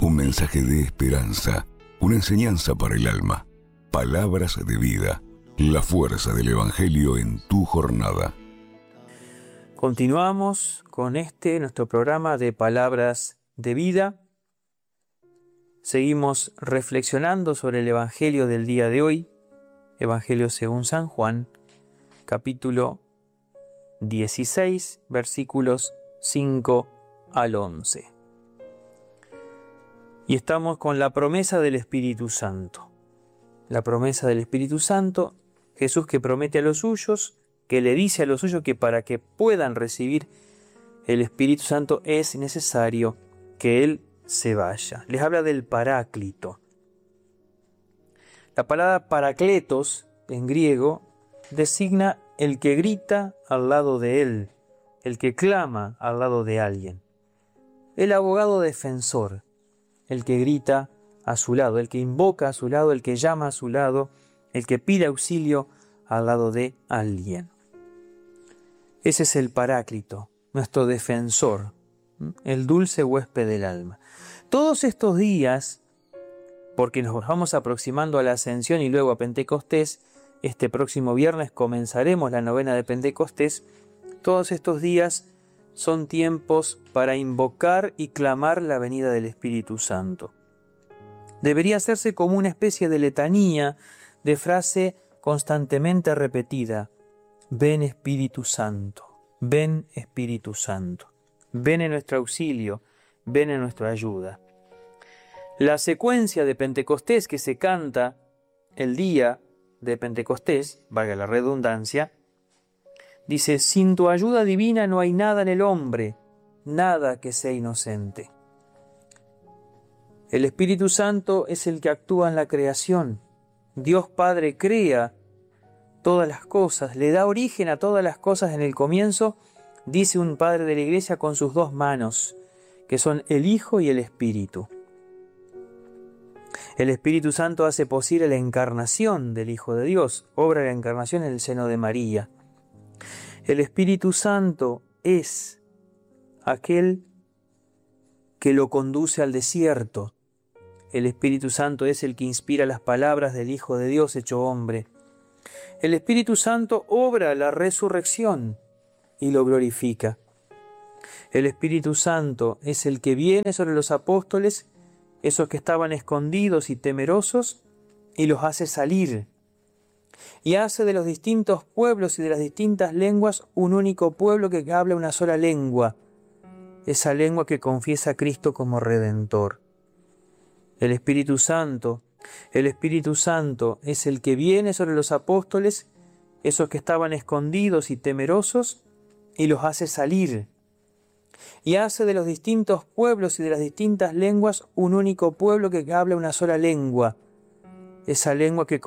Un mensaje de esperanza, una enseñanza para el alma. Palabras de vida, la fuerza del Evangelio en tu jornada. Continuamos con nuestro programa de Palabras de Vida. Seguimos reflexionando sobre el Evangelio del día de hoy, Evangelio según San Juan, capítulo 16, versículos 5 al 11. Y estamos con la promesa del Espíritu Santo. La promesa del Espíritu Santo, Jesús que promete a los suyos, que le dice a los suyos que para que puedan recibir el Espíritu Santo es necesario que Él se vaya. Les habla del Paráclito. La palabra Parakletos en griego designa el que grita al lado de Él, el que clama al lado de alguien. El abogado defensor, el que grita a su lado, el que invoca a su lado, el que llama a su lado, el que pide auxilio al lado de alguien. Ese es el Paráclito, nuestro defensor, el dulce huésped del alma. Todos estos días, porque nos vamos aproximando a la Ascensión y luego a Pentecostés, este próximo viernes comenzaremos la novena de Pentecostés, todos estos días son tiempos para invocar y clamar la venida del Espíritu Santo. Debería hacerse como una especie de letanía, de frase constantemente repetida. Ven Espíritu Santo, ven Espíritu Santo, ven en nuestro auxilio, ven en nuestra ayuda. La secuencia de Pentecostés que se canta el día de Pentecostés, valga la redundancia, dice, sin tu ayuda divina no hay nada en el hombre, nada que sea inocente. El Espíritu Santo es el que actúa en la creación. Dios Padre crea todas las cosas, le da origen a todas las cosas en el comienzo, dice un padre de la iglesia con sus dos manos, que son el Hijo y el Espíritu. El Espíritu Santo hace posible la encarnación del Hijo de Dios, obra la encarnación en el seno de María. El Espíritu Santo es aquel que lo conduce al desierto. El Espíritu Santo es el que inspira las palabras del Hijo de Dios hecho hombre. El Espíritu Santo obra la resurrección y lo glorifica. El Espíritu Santo es el que viene sobre los apóstoles, esos que estaban escondidos y temerosos, y los hace salir. Y hace de los distintos pueblos y de las distintas lenguas un único pueblo que habla una sola lengua, esa lengua que confiesa a Cristo como Redentor. El Espíritu Santo es el que viene sobre los apóstoles, esos que estaban escondidos y temerosos, y los hace salir. Y hace de los distintos pueblos y de las distintas lenguas un único pueblo que habla una sola lengua, esa lengua que